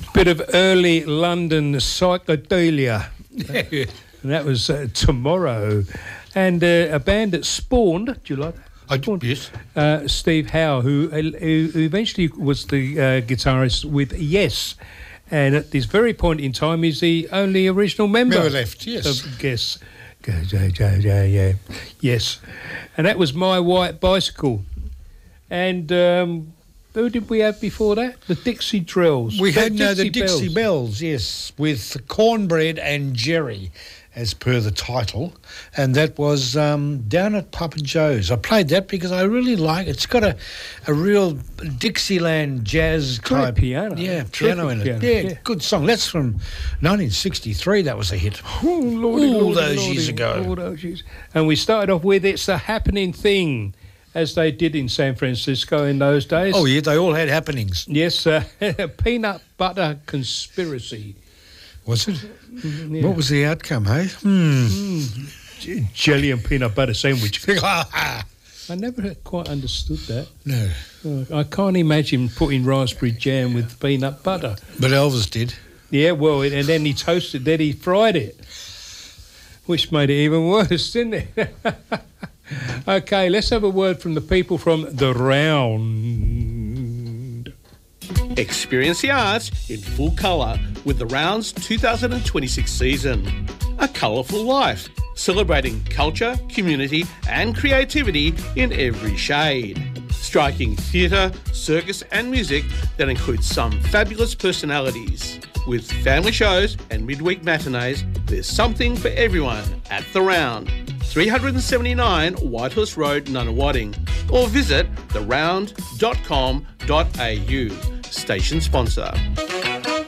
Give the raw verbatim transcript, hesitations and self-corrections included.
Bit of early London psychedelia. And that was uh, Tomorrow. And uh, a band that spawned, do you like that? I do, yes. Uh, Steve Howe, who, who eventually was the uh, guitarist with Yes. And at this very point in time, he's the only original member. Member left, yes. Of Yes. Yeah. Yes. And that was My White Bicycle. And um, who did we have before that? The Dixie Drills. We the had no, the Dixie Dixie Bells, yes, with Cornbread and Jerry, as per the title, and that was um, down at Papa Joe's. I played that because I really like it. It's got a, a real Dixieland jazz Great type piano. Yeah, Terrific piano in it. piano, Yeah, yeah. good song. That's from nineteen sixty-three. That was a hit. Oh, Lordy, all Lordy, those Lordy, years ago. all those years. And we started off with It's a Happening Thing, as they did in San Francisco in those days. Oh, yeah, they all had happenings. Yes, uh, Peanut Butter Conspiracy. Was it? Yeah. What was the outcome, hey? Hmm. Mm. J- jelly and peanut butter sandwich. I never quite understood that. No. Uh, I can't imagine putting raspberry jam with peanut butter. But Elvis did. Yeah, well, and then he toasted, then he fried it, which made it even worse, didn't it? Okay, let's have a word from the people from The Round. Experience the arts in full colour with The Round's two thousand twenty-six season. A colourful life, celebrating culture, community and creativity in every shade. Striking theatre, circus and music that includes some fabulous personalities. With family shows and midweek matinees, there's something for everyone at The Round. three seventy-nine Whitehorse Road, Nunawading, or visit the round dot com dot a u. Station sponsor.